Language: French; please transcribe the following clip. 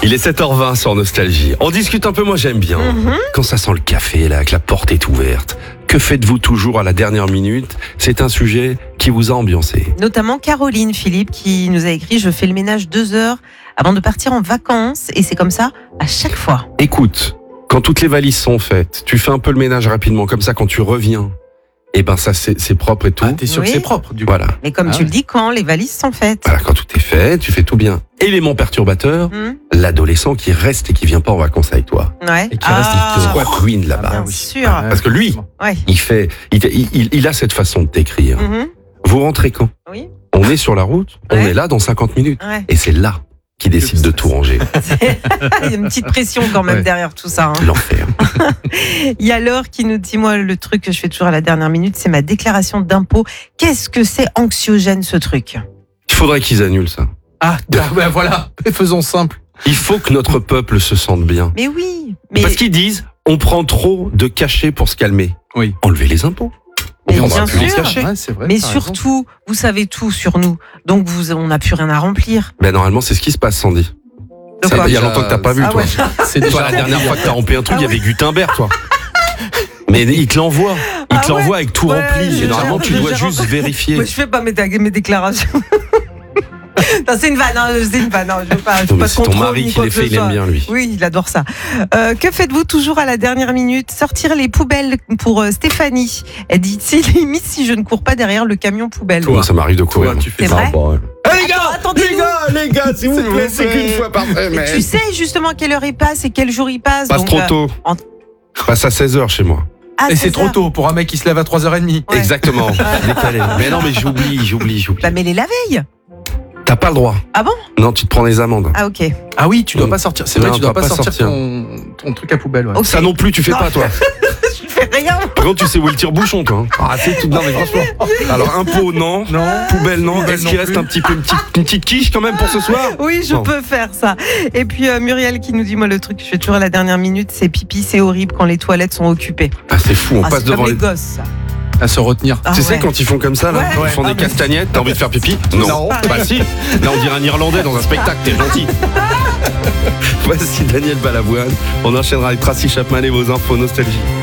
Il est 7h20 sur Nostalgie. On discute un peu, moi j'aime bien. Quand ça sent le café, là, que la porte est ouverte. Que faites-vous toujours à la dernière minute ? C'est un sujet qui vous a ambiancé. Notamment Caroline Philippe qui nous a écrit « Je fais le ménage 2 heures avant de partir en vacances » et c'est comme ça à chaque fois. Écoute, quand toutes les valises sont faites, tu fais un peu le ménage rapidement, comme ça quand tu reviens, et ben ça c'est propre et tout. Ah, t'es sûr que c'est propre du coup. Voilà. Mais comme tu le dis, quand les valises sont faites. Voilà, quand tout est fait, tu fais tout bien. Élément perturbateur, l'adolescent qui reste et qui vient pas en vacances avec toi. Ouais. Et qui reste Qui squatte ruine là-bas. Bien oui. sûr. Parce que lui, Ouais. il a cette façon de t'écrire. Mhm. Vous rentrez quand ? Oui. On est sur la route, on Ouais. est là dans 50 minutes. Ouais. Et c'est là qu'il décide de tout ranger. Il y a une petite pression quand même Ouais. derrière tout ça. Hein. L'enfer. Il y a Laure qui nous dit, moi, le truc que je fais toujours à la dernière minute, c'est ma déclaration d'impôt. Qu'est-ce que c'est anxiogène, ce truc ? Il faudrait qu'ils annulent ça. Ah, ben voilà, faisons simple. Il faut que notre peuple se sente bien. Mais oui. Mais, Parce qu'ils disent, on prend trop de cachets pour se calmer. Oui. Enlevez les impôts. On Mais prendra bien plus les sûr. cachets. Ouais, c'est vrai, mais t'as raison. surtout, vous savez tout sur nous. Donc, on n'a plus rien à remplir. Ben normalement, c'est ce qui se passe, Sandy. De Ça, quoi il y a longtemps que t'as pas vu, Ah toi. ouais. C'est Toi, déjà la dernière fois que t'as rempli un truc, Ah il y avait Gutenberg, toi. Mais il te l'envoie. Il Ah te l'envoie ouais. avec tout Ouais, rempli. j'ai Et normalement, tu dois déjà- juste vérifier. Moi, je fais pas mes déclarations. Non, c'est une vanne, hein, c'est une vanne. Non, je fais pas, je fais Non, mais pas de c'est ton contrôle mari ni qui quoi les que fait, ce il aime soit. bien, lui. Oui, il adore ça. Que faites-vous toujours à la dernière minute ? Sortir les poubelles pour Stéphanie. Elle dit, c'est limite si je ne cours pas derrière le camion poubelle. Moi, ça m'arrive de courir. Toi, tu fais C'est vrai ? Les gars, Attendez-nous. les gars, s'il vous S'il vous plaît, c'est plaît. qu'une fois par Mais semaine. tu sais justement quelle heure il passe et quel jour il passe. Passe donc, trop tôt. en- Passe à 16h chez moi. à Et c'est 16 trop heures. tôt pour un mec qui se lève à 3h30. Ouais. Exactement. Décalé. Mais non, mais j'oublie. Bah, mais les la veille. T'as pas le droit. Ah bon ? Non, tu te prends des amendes. Ah, ok. Ah oui, tu dois pas sortir. C'est vrai, Non, tu dois t'as pas pas sortir sortir. ton truc à poubelle. Ouais. Ok. Ça non plus, tu fais Non. pas, toi. Je fais rien. Par contre, tu sais où est le tire-bouchon, toi. Ah, c'est tout. Non, mais franchement. Alors, impôt, non. Non. Poubelle, non. Poubelle Est-ce non qu'il reste plus. un petit peu, une petite quiche quand même pour ce soir ? Oui, je Non. peux faire ça. Et puis Muriel qui nous dit, moi, le truc que je fais toujours à la dernière minute, c'est pipi, c'est horrible quand les toilettes sont occupées. Ah, c'est fou, on Ah, passe c'est comme devant les les. gosses, ça. À se retenir. Ah, Tu sais, ouais. quand ils font comme ça, là, Ouais. ils font Ah, des mais- castagnettes, t'as envie de faire pipi ? Non. pareil. Bah si. Là, on dirait un Irlandais dans un spectacle, t'es gentil. Voici Daniel Balavoine. On enchaînera avec Tracy Chapman et vos infos nostalgie.